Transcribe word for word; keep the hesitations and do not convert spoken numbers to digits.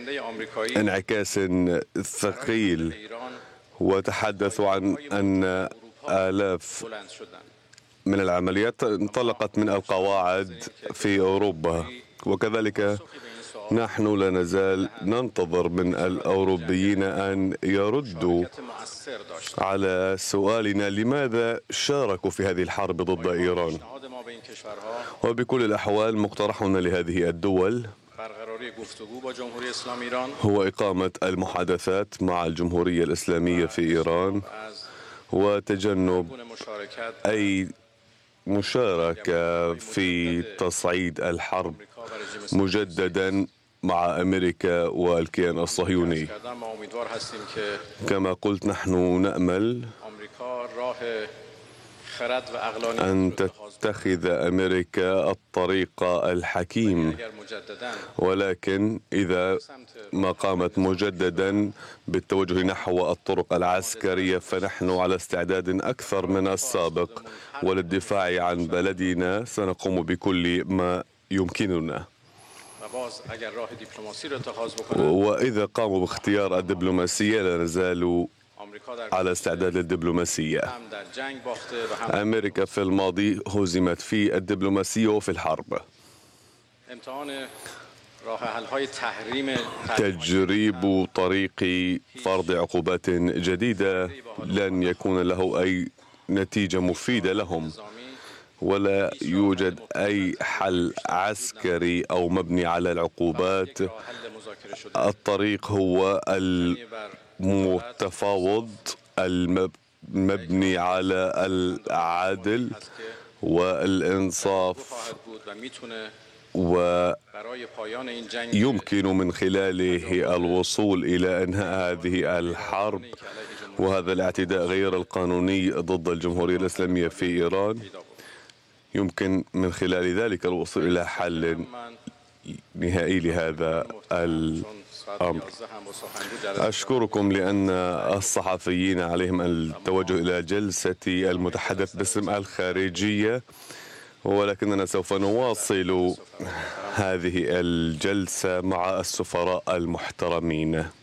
انعكاس ثقيل، وتحدثوا عن أن آلاف من العمليات انطلقت من القواعد في أوروبا، وكذلك نحن لا نزال ننتظر من الأوروبيين أن يردوا على سؤالنا لماذا شاركوا في هذه الحرب ضد إيران. وبكل الأحوال مقترحنا لهذه الدول هو إقامة المحادثات مع الجمهورية الإسلامية في إيران وتجنب أي مشاركة في تصعيد الحرب مجددا مع أمريكا والكيان الصهيوني. كما قلت، نحن نأمل أن تتخذ أمريكا الطريق الحكيم، ولكن إذا ما قامت مجددا بالتوجه نحو الطرق العسكرية فنحن على استعداد أكثر من السابق، وللدفاع عن بلدنا سنقوم بكل ما يمكننا. وإذا قاموا باختيار الدبلوماسية لا نزال على استعداد للدبلوماسية. أمريكا في الماضي هزمت في الدبلوماسية وفي الحرب. تجريب طريق فرض عقوبات جديدة لن يكون له أي نتيجة مفيدة لهم، ولا يوجد أي حل عسكري أو مبني على العقوبات. الطريق هو المتفاوض المبني على العدل والإنصاف، ويمكن من خلاله الوصول إلى إنهاء هذه الحرب وهذا الاعتداء غير القانوني ضد الجمهورية الإسلامية في إيران. يمكن من خلال ذلك الوصول إلى حل نهائي لهذا الأمر. أشكركم لأن الصحفيين عليهم التوجه إلى جلسة المتحدث باسم الخارجية، ولكننا سوف نواصل هذه الجلسة مع السفراء المحترمين.